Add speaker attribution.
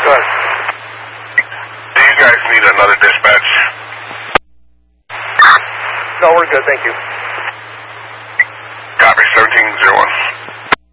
Speaker 1: ahead.
Speaker 2: Do you guys need another dispatch?
Speaker 1: No, we're good, thank you.